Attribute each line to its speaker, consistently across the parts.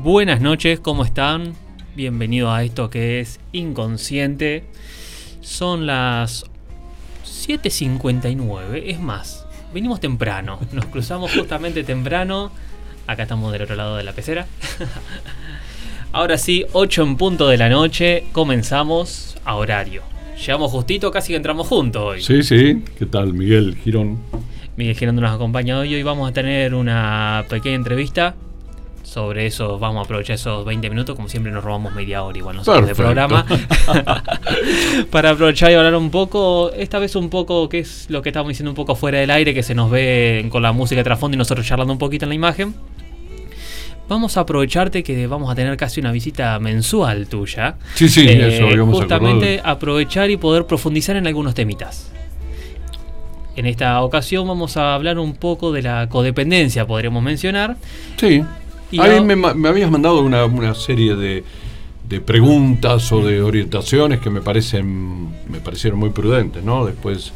Speaker 1: Buenas noches, ¿cómo están? Bienvenido a esto que es Inconsciente. Son las 7:59, es más, venimos temprano, nos cruzamos justamente temprano. Acá estamos del otro lado de la pecera. Ahora sí, 8 en punto de la noche, comenzamos a horario. Llegamos justito, casi que entramos juntos hoy.
Speaker 2: Sí, sí. ¿Qué tal, Miguel Girón?
Speaker 1: Miguel Girón nos acompaña hoy. Hoy vamos a tener una pequeña entrevista. Sobre eso vamos a aprovechar esos 20 minutos. Como siempre nos robamos media hora igual nosotros de programa. Para aprovechar y hablar un poco. Esta vez un poco, que es lo que estamos diciendo, un poco fuera del aire, que se nos ve con la música de trasfondo y nosotros charlando un poquito en la imagen. Vamos a aprovecharte que vamos a tener casi una visita mensual tuya.
Speaker 2: Sí, eso habíamos
Speaker 1: justamente
Speaker 2: acordado.
Speaker 1: Aprovechar y poder profundizar en algunos temitas. En esta ocasión vamos a hablar un poco de la codependencia, podríamos mencionar.
Speaker 2: Sí. Ahí me habías mandado una serie de preguntas o de orientaciones que me parecieron muy prudentes, ¿no? Después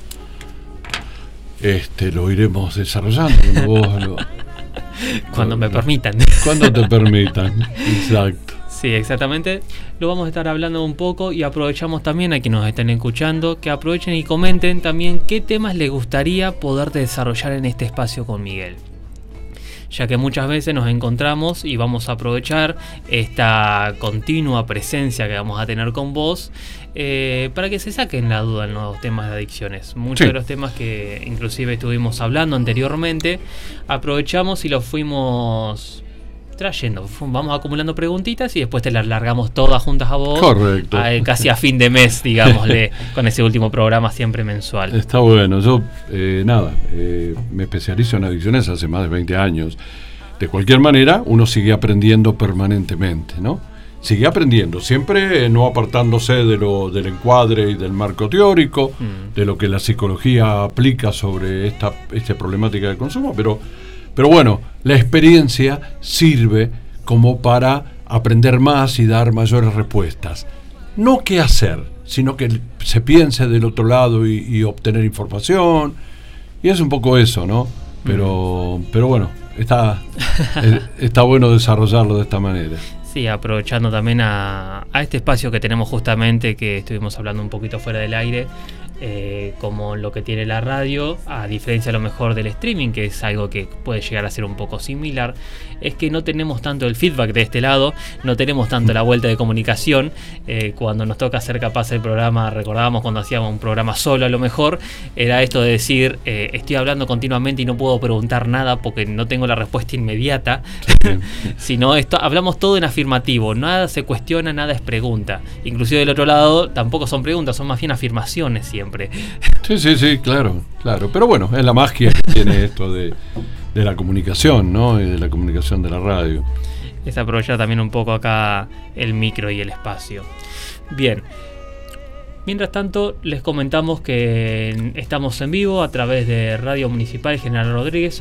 Speaker 2: lo iremos desarrollando.
Speaker 1: Cuando me permitan.
Speaker 2: Cuando te permitan, exacto.
Speaker 1: Sí, exactamente. Lo vamos a estar hablando un poco y aprovechamos también a quienes nos estén escuchando que aprovechen y comenten también qué temas les gustaría poder desarrollar en este espacio con Miguel. Ya que muchas veces nos encontramos y vamos a aprovechar esta continua presencia que vamos a tener con vos para que se saquen la duda en los temas de adicciones. Muchos de los temas que inclusive estuvimos hablando anteriormente, aprovechamos y los fuimos trayendo. Vamos acumulando preguntitas y después te las largamos todas juntas a vos.
Speaker 2: Correcto.
Speaker 1: Casi a fin de mes, digámosle, con ese último programa siempre mensual.
Speaker 2: Está bueno. Yo, me especializo en adicciones hace más de 20 años. De cualquier manera, uno sigue aprendiendo permanentemente, ¿no? Sigue aprendiendo, siempre no apartándose del encuadre y del marco teórico, de lo que la psicología aplica sobre esta problemática del consumo, pero bueno, la experiencia sirve como para aprender más y dar mayores respuestas. No qué hacer, sino que se piense del otro lado y obtener información. Y es un poco eso, ¿no? Pero bueno, está bueno desarrollarlo de esta manera.
Speaker 1: Sí, aprovechando también a este espacio que tenemos justamente, que estuvimos hablando un poquito fuera del aire, como lo que tiene la radio, a diferencia a lo mejor del streaming, que es algo que puede llegar a ser un poco similar, es que no tenemos tanto el feedback de este lado, no tenemos tanto la vuelta de comunicación. Cuando nos toca hacer capaz el programa, recordábamos cuando hacíamos un programa solo, a lo mejor era esto de decir, estoy hablando continuamente y no puedo preguntar nada porque no tengo la respuesta inmediata, sino hablamos todo en afirmativo, nada se cuestiona, nada es pregunta. Inclusive del otro lado tampoco son preguntas, son más bien afirmaciones siempre.
Speaker 2: Sí, claro. Pero bueno, es la magia que tiene esto de la comunicación, ¿no? Y de la comunicación de la radio.
Speaker 1: Es aprovechar también un poco acá el micro y el espacio. Bien. Mientras tanto, les comentamos que estamos en vivo a través de Radio Municipal General Rodríguez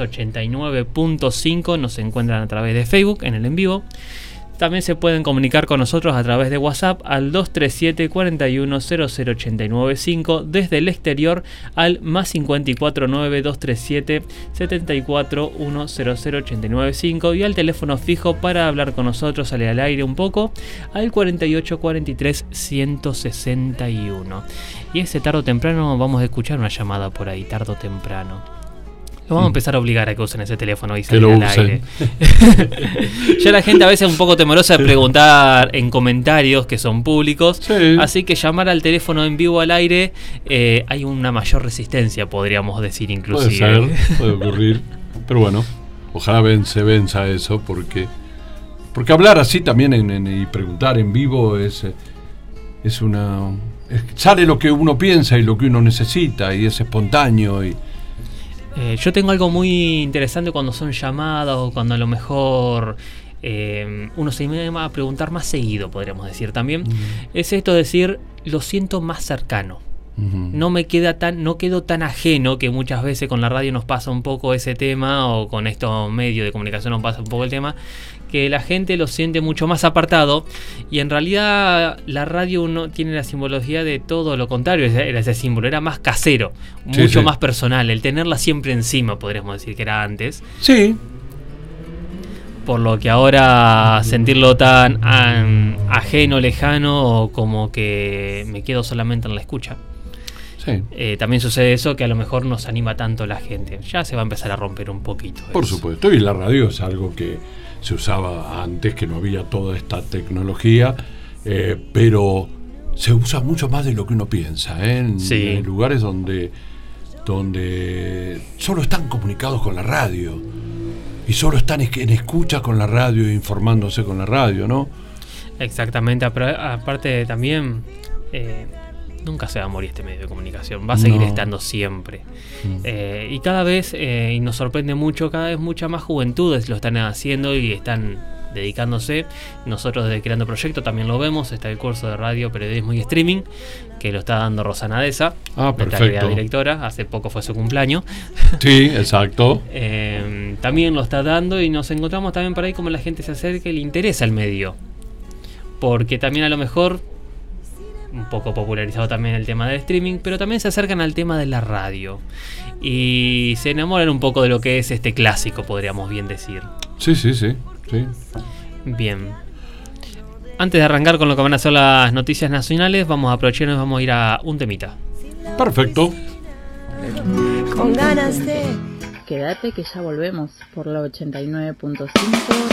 Speaker 1: 89.5. Nos encuentran a través de Facebook en el en vivo. También se pueden comunicar con nosotros a través de WhatsApp al 237 41 00895, desde el exterior al más 549 237 74 100 y al teléfono fijo para hablar con nosotros, salir al aire un poco, al 48 43 161. Y ese tarde o temprano vamos a escuchar una llamada por ahí, tarde o temprano. Lo vamos a empezar a obligar a que usen ese teléfono y salir al aire. Ya la gente a veces es un poco temerosa de preguntar en comentarios que son públicos. Sí. Así que llamar al teléfono en vivo al aire, hay una mayor resistencia, podríamos decir inclusive.
Speaker 2: Puede ocurrir. Pero bueno, ojalá se venza eso, porque hablar así también y preguntar en vivo sale lo que uno piensa y lo que uno necesita, y es espontáneo.
Speaker 1: Yo tengo algo muy interesante cuando son llamadas o cuando a lo mejor uno se anima a preguntar más seguido, podríamos decir también. Es esto de decir, lo siento más cercano. No quedo tan ajeno, que muchas veces con la radio nos pasa un poco ese tema, o con estos medios de comunicación nos pasa un poco el tema, que la gente lo siente mucho más apartado, y en realidad la radio no tiene la simbología de todo lo contrario. Era ese símbolo, era más casero, mucho más personal, el tenerla siempre encima, podríamos decir que era antes.
Speaker 2: Sí.
Speaker 1: Por lo que ahora sentirlo tan ajeno, lejano, o como que me quedo solamente en la escucha.
Speaker 2: Sí.
Speaker 1: También sucede eso, que a lo mejor nos anima tanto la gente. Ya se va a empezar a romper un poquito.
Speaker 2: Por
Speaker 1: eso.
Speaker 2: supuesto, y la radio es algo que se usaba antes, que no había toda esta tecnología, pero se usa mucho más de lo que uno piensa, en lugares donde solo están comunicados con la radio y solo están en escucha con la radio, informándose con la radio, ¿no?
Speaker 1: Exactamente, pero aparte también nunca se va a morir este medio de comunicación, va a seguir estando siempre. Y cada vez, y nos sorprende mucho, cada vez muchas más juventudes lo están haciendo y están dedicándose. Nosotros desde Creando Proyecto también lo vemos. Está el curso de radio, periodismo y streaming que lo está dando Rosana Deza, nuestra directora. Hace poco fue su cumpleaños.
Speaker 2: Sí, exacto.
Speaker 1: También lo está dando, y nos encontramos también por ahí como la gente se acerca y le interesa el medio, porque también a lo mejor un poco popularizado también el tema del streaming, pero también se acercan al tema de la radio y se enamoran un poco de lo que es este clásico, podríamos bien decir.
Speaker 2: Sí.
Speaker 1: Bien. Antes de arrancar con lo que van a ser las noticias nacionales, vamos a aprovechar y nos vamos a ir a un temita.
Speaker 2: Perfecto.
Speaker 3: Con ganas de... Quédate que ya volvemos por la 89.5